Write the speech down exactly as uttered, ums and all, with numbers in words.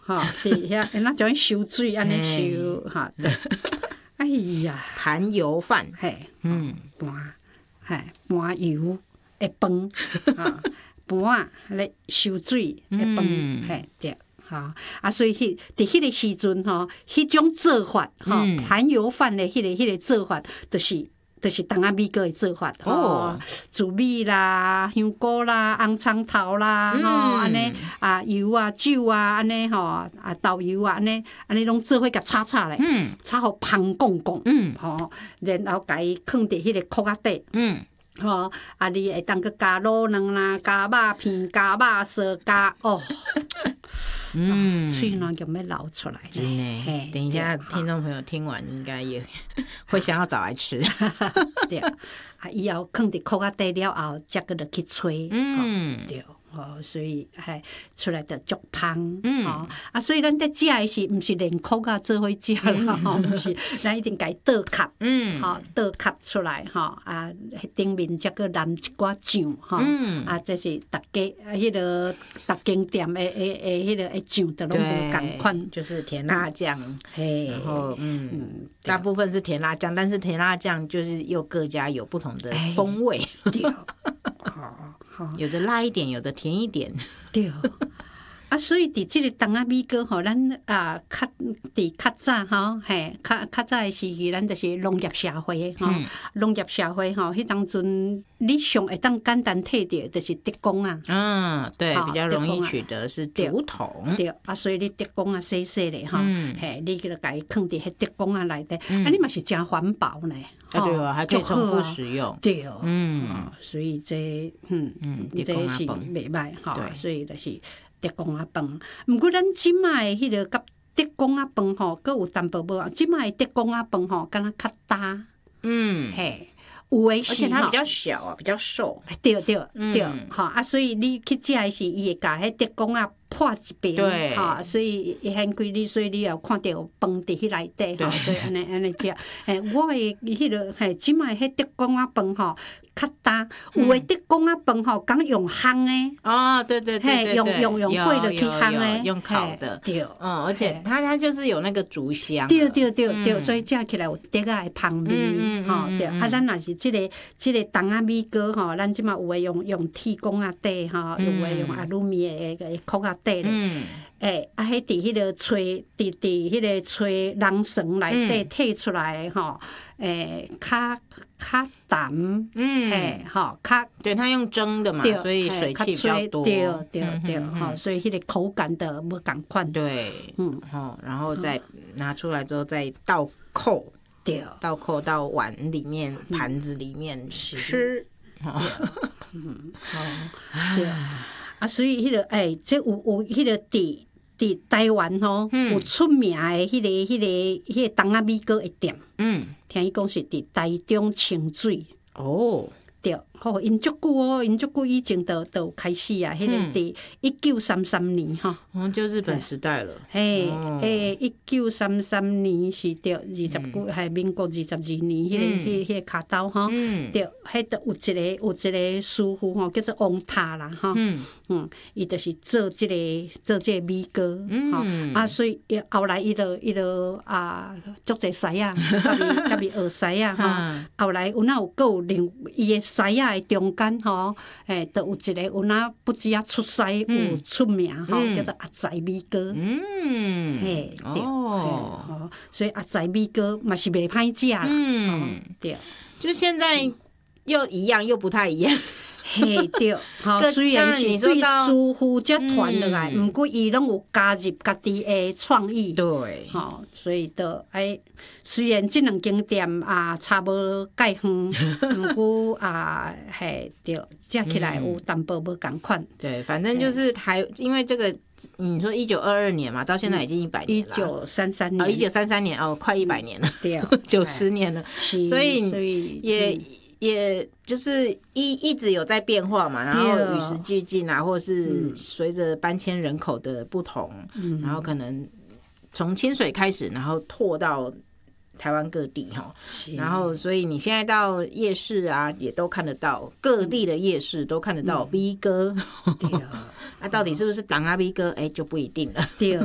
哈，伫遐，那种收水安尼收哈，对，哎呀， 盘油饭， 嘿，嗯，盘，嘿，盘油的饭，啊，盘啊，咧收水的饭，嘿，对。哈啊，所以迄伫迄个时阵吼，迄种做法吼，盘油饭的迄个迄个做法，就是就是东亚米糕的做法吼，糯米啦、香菇啦、红葱头啦，吼安尼啊油啊、酒啊安尼吼啊豆油啊安尼安尼拢做伙甲炒炒咧，炒互香滚滚，吼，然后甲伊放伫迄个壳仔底。吼，啊，你会当去加卤卵啦，加肉片，加肉臊，加哦，嗯，嘴软就要流出来。 真的，等一下听众朋友听完应该也会想要找来吃。 对，啊，以后放伫壳仔底了后，才搁落去吹。嗯，对。哦，所以嘿出来的足香，嗯，哦啊，所以咱在食的是，毋是连壳啊做伙食啦，吼，毋是，咱一定家倒壳，嗯，吼倒壳出来，吼啊，顶面则个淋一寡酱，吼，嗯，啊，这是逐家啊，迄个逐间店的的的迄个的酱都拢无共款， 就是甜辣酱，嘿，然后嗯，大部分是甜辣酱，但是甜辣酱就是又各家有不同的风味，对，好。有的辣一点，有的甜一点。 对，啊，所以伫即个东亚米糕吼，咱啊，较伫较早吼，嘿，较较早的时期，咱就是农业社会吼，农业社会吼，迄当阵你上会当简单摕到，就是竹竿啊。 嗯，对，比较容易取得是竹筒。 对，啊，所以你竹竿啊，细细的吼，嘿，你就甲伊放伫迄竹竿啊内底，啊，你嘛是真环保呢。 啊，对哦，还可以重复使用。 对哦，嗯，所以这，嗯嗯，这是袂歹吼，所以就是。竹竿仔饭，毋过咱即卖迄个甲竹竿仔饭吼，佫有淡薄无啊。即卖竹竿仔饭吼，敢若较大，嗯，嘿，有诶是， 而且它比较小啊，比较瘦。 对对对，吼啊，所以你去食诶时，伊会甲迄竹竿仔破一边，对，吼，所以伊很贵，你所以你也看到饭伫迄内底，吼，所以安尼安尼食。诶，我诶迄个嘿，即卖迄竹竿仔饭吼。较大，有诶竹竿仔饭吼，敢用烘诶。 哦，对对对对对， 用用用火落去烘诶， 用烤的。 对， 嗯，而且它它就是有那个竹香。 对对对对，所以食起来有竹仔诶香味，吼对。啊，咱若是即个即个东亚米糕吼，咱即马有诶用用铁管仔底吼，有诶用阿鲁米诶诶壳仔底咧。诶，啊，迄伫迄个吹，伫伫迄个吹人绳内底摕出来吼，诶，较较淡，嗯，诶，吼，较对，它用蒸的嘛，所以水汽比较多， 对对对，吼，所以迄个口感的无共款， 对，嗯，吼，然后再拿出来之后再倒扣， 对， 倒扣到碗里面、盘子里面吃， 嗯，好，对。啊，所以迄个诶，即有有迄个伫伫台湾吼，有出名诶迄个迄个迄个东亚米糕的店，嗯，听伊讲是伫台中清水哦。对，吼，因足久哦，因足久以前都都有开始啊，迄个伫一九三三年吼， 嗯，就日本时代了。 嘿，诶，一九三三年是着二十几，系民国二十二年，迄个迄迄个卡刀吼，着，迄着有一个有一个师傅吼，叫做王塔啦，吼，嗯，伊就是做即个做即个米糕，吼，啊，所以后来伊就伊就啊，足侪师啊，甲伊甲伊学师啊，吼，后来有哪有够有另伊诶。师仔的中间吼，诶，都有一个有哪不止啊出师有出名吼，叫做阿财米糕。嗯，嘿，对，哦，所以阿财米糕嘛是袂歹食啦。嗯，对， 就现在又一样又不太一样。 嘿，对，吼，虽然是对师傅才传落来，毋过伊拢有加入家己的创意。 对， 吼，所以就哎，虽然即两间店啊差无介远，毋过啊，嘿，对，食起来有淡薄无共款。 对，反正就是台，因为这个你说一九二二年嘛，到现在已经一百年了。 一九三三年， 哦，一九三三年哦，快一百年了， 对， 九十年了，所以所以也。也就是一一直有在变化嘛，然后与时俱进啊，或是随着搬迁人口的不同，嗯、然后可能从清水开始，然后拓到台湾各地哈，然后所以你现在到夜市啊，也都看得到各地的夜市都看得到米糕，对啊，那到底是不是东亚米糕？哎，就不一定了。 对